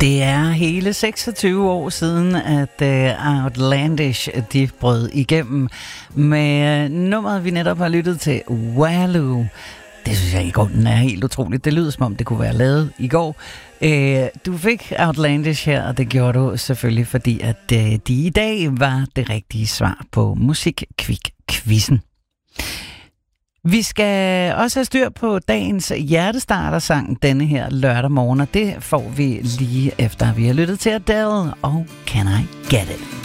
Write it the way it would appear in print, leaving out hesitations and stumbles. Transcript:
Det er hele 26 år siden, at Outlandish de brød igennem med nummeret, vi netop har lyttet til, Waloo. Det synes jeg i grunden er helt utroligt. Det lyder som om, det kunne være lavet i går. Du fik Outlandish her, og det gjorde du selvfølgelig, fordi at de i dag var det rigtige svar på Musikquizzen. Vi skal også have styr på dagens hjertestartersang denne her lørdag morgen, og det får vi lige efter, vi har lyttet til Adele og Can I Get It?